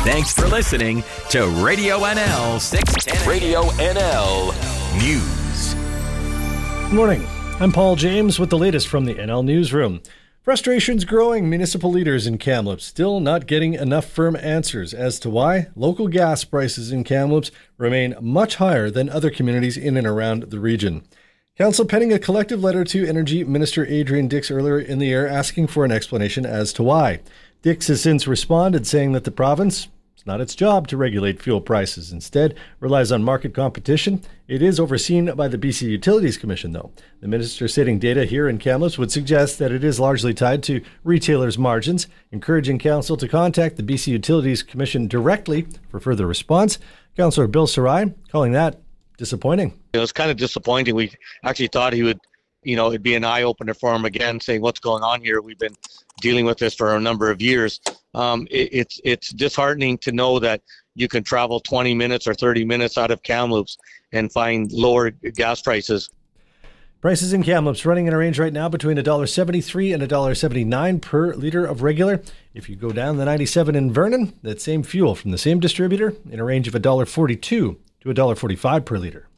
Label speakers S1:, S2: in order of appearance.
S1: Thanks for listening to Radio NL 610. Radio NL News.
S2: Good morning. I'm Paul James with the latest from the NL Newsroom. Frustration's growing. Municipal leaders in Kamloops still not getting enough firm answers as to why local gas prices in Kamloops remain much higher than other communities in and around the region. Council penning a collective letter to Energy Minister Adrian Dix earlier in the year asking for an explanation as to why. Dix has since responded saying that the province, it's not its job to regulate fuel prices. Instead, relies on market competition. It is overseen by the BC Utilities Commission, though. The minister citing data here in Kamloops would suggest that it is largely tied to retailers' margins, encouraging council to contact the BC Utilities Commission directly for further response. Councillor Bill Sarai calling that disappointing.
S3: It was kind of disappointing. We actually thought he would, it'd be an eye-opener for him again, saying what's going on here. We've been dealing with this for a number of years. It's disheartening to know that you can travel 20 minutes or 30 minutes out of Kamloops and find lower gas prices.
S2: Prices in Kamloops running in a range right now between $1.73 and $1.79 per litre of regular. If you go down the 97 in Vernon, that same fuel from the same distributor in a range of $1.42 to $1.45 per litre.